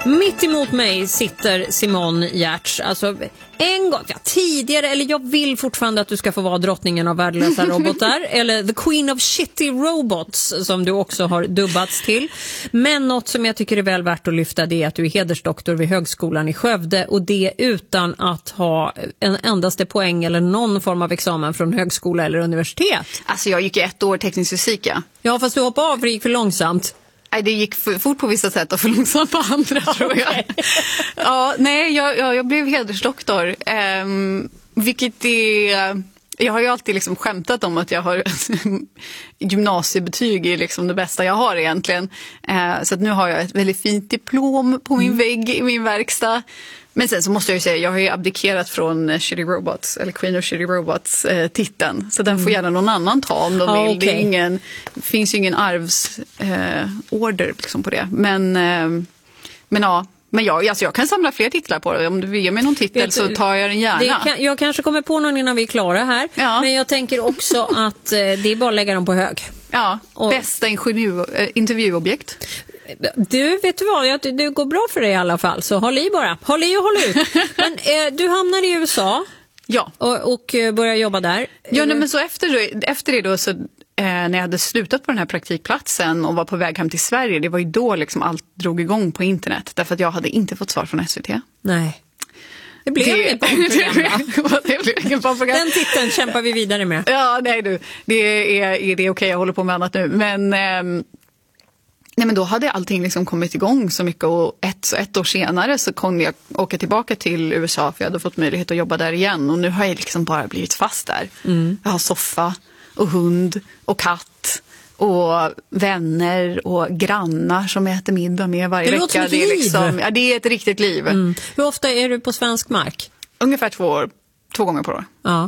Mitt emot mig sitter Simon Giertz. Alltså en gång tidigare, eller jag vill fortfarande att du ska få vara drottningen av värdelösa robotar eller the queen of shitty robots som du också har dubbats till. Men något som jag tycker är väl värt att lyfta, det är att du är hedersdoktor vid Högskolan i Skövde, och det utan att ha en endaste poäng eller någon form av examen från högskola eller universitet. Alltså jag gick 1 år teknisk fysik, ja. Ja, fast du hoppade av för det gick för långsamt. Nej, det gick för fort på vissa sätt och för långsamt på andra, tror jag. Ja, nej, jag blev hedersdoktor. Vilket är... Jag har ju alltid liksom skämtat om att jag har gymnasiebetyg är liksom det bästa jag har egentligen. Så att nu har jag ett väldigt fint diplom på min vägg i min verkstad. Men sen så måste jag ju säga, jag har ju abdikerat från Shitty Robots, eller Queen of Shitty Robots titeln. Så den får gärna någon annan ta om de vill. Okay. Det finns ju ingen arvsorder liksom på det. Men ja. Men jag kan samla fler titlar på det. Om du vill ge mig någon titel så tar jag den gärna. Jag kanske kommer på någon innan vi är klara här. Ja. Men jag tänker också att det är bara att lägga dem på hög. Ja, bästa intervjuobjekt. Du, vet du vad? Det går bra för dig i alla fall. Så håll i bara. Håll i och håll ut. Men du hamnar i USA. Ja. Och börjar jobba där. Ja, nej, men så efter det då så... när jag hade slutat på den här praktikplatsen och var på väg hem till Sverige, det var ju då liksom allt drog igång på internet. Därför att jag hade inte fått svar från SVT. Nej. Det blev inget barnprogram. Den titeln kämpar vi vidare med. Ja, nej du. Det är okej, jag håller på med annat nu. Men, nej, men då hade allting liksom kommit igång så mycket, och ett år senare så kunde jag åka tillbaka till USA, för jag hade fått möjlighet att jobba där igen. Och nu har jag liksom bara blivit fast där. Jag har soffa och hund och katt och vänner och grannar som äter middag med varje vecka. Låter som ett liv. Ja, det är ett riktigt liv. Hur ofta är du på svensk mark? Ungefär 2 gånger per år. Ja.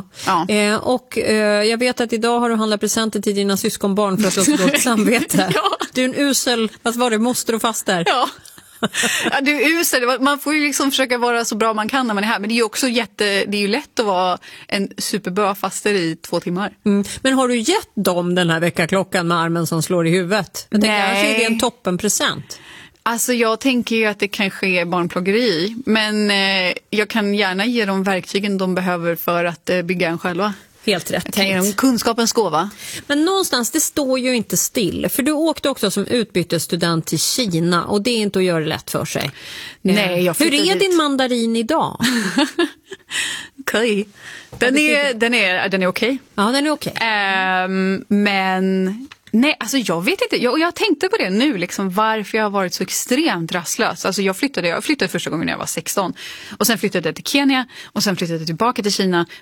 Jag vet att idag har du handlat presenter till dina syskonbarn för att du har så dåligt samvete. Ja. Du är en usel, vad var det, moster och faster? Ja. Ja, det är usel. Man får ju liksom försöka vara så bra man kan när man är här. Men det är ju också det är ju lätt att vara en superbra faster i 2 timmar. Men har du gett dem den här veckaklockan med armen som slår i huvudet? Jag tänker, annars är det en toppenpresent. Alltså jag tänker ju att det kanske är barnplågeri. Men jag kan gärna ge dem verktygen de behöver för att bygga en själva. Helt rätt. Jag kan ge dem kunskapens gåva. Men någonstans, det står ju inte still. För du åkte också som utbytesstudent till Kina, och det är inte att göra det lätt för sig. Nej, jag hur är dit. din mandarin idag? Okej. Den är okej. Ja, den är okej. Men... Nej, alltså jag vet inte. Jag tänkte på det nu, liksom, varför jag har varit så extremt rastlös. Alltså jag flyttade första gången när jag var 16. Och sen flyttade jag till Kenya. Och sen flyttade jag tillbaka till Kina.